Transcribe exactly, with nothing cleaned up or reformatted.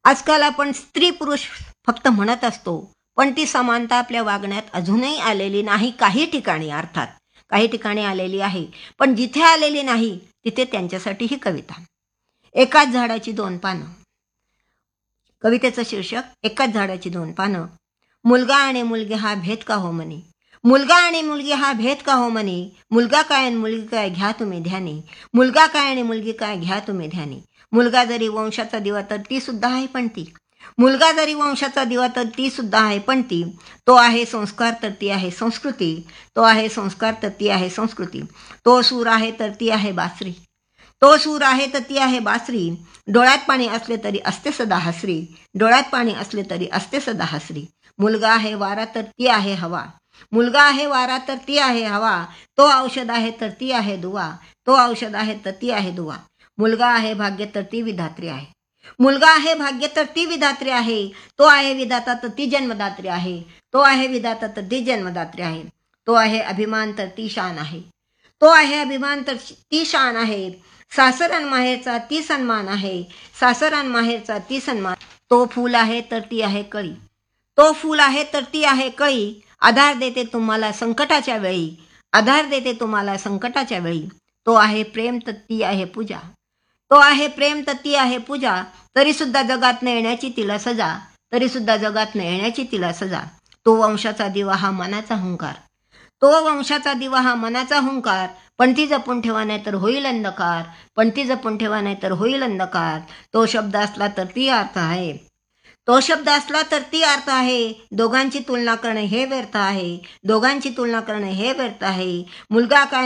आजकाल आपण स्त्री पुरुष फक्त म्हणत असतो, पण ती समानता आपल्या वागण्यात अजूनही आलेली नाही. काही ठिकाणी अर्थात, काही ठिकाणी आलेली आहे. पण जिथे आलेली नाही, तिथे त्यांच्यासाठी ही कविता. एकाच झाडाची दोन पानं. कवितेचं शीर्षक एकाच झाडाची दोन पानं. मुलगा आणि मुलगी हा भेद का हो मनी. मुलगा आणि मुलगी हा भेद का हो मनी. मुलगा काय आणि मुलगी काय घ्या तुम्ही ध्यानी. मुलगा काय आणि मुलगी काय घ्या तुम्ही ध्यानी. मुलगा जरी वंशाचा दिवा तर ती सुद्धा आहे पण ती. मुलगा जरी वंशाचा दिवा तर ती सुद्धा आहे पण ती. तो आहे संस्कार तर ती आहे संस्कृती. तो आहे संस्कार तर ती आहे संस्कृती. तो सूर आहे तर ती आहे बासरी. तो सूर आहे तर ती आहे बासरी. डोळ्यात पाणी असले तरी असते सदा हसरी. डोळ्यात पाणी असले तरी असते सदा हसरी. मुलगा आहे वारा तर ती आहे हवा. मुलगा आहे वारा तर ती आहे हवा. तो औषध आहे तर ती आहे दुवा. तो औषध आहे तर ती आहे दुवा. मुलगा आहे भाग्य तर ती विधात्री आहे. मुलगा आहे भाग्य तर ती विधात्री आहे. तो आहे विधाता तर ती जन्मदात्री आहे. तो आहे विधाता तर ती जन्मदात्री आहे. तो आहे अभिमान तर ती शान आहे. तो आहे अभिमान तर ती शान आहे. सासर अन माहेरचा ती सन्मान आहे. सासर अन माहेरचा ती सन्मान. तो फूल आहे तर ती आहे कळी. तो फूल आहे तर ती आहे कळी. आधार देते तुम्हाला संकटाच्या वेळी. आधार देते तुम्हाला संकटाच्या वेळी. तो आहे प्रेम तर ती आहे पूजा. तो आहे प्रेम तर ती आहे पूजा. तरी सुद्धा जगात न येण्याची तिला सजा. तरी सुद्धा जगात न येण्याची तिला सजा. तो वंशाचा दिवा हा मनाचा हुंकार. तो वंशाचा दिवा हा मनाचा हुंकार. पण ती जपून ठेवा नाही तर होईल अंधकार. पण ती जपून ठेवा नाही तर होईल अंधकार. तो शब्द असला तर ती अर्थ आहे. तो शब्द असला तर ती अर्थ आहे. दोघांची तुलना करणे हे व्यर्थ आहे. दोघांची तुलना करणे हे व्यर्थ आहे. मुलगा काय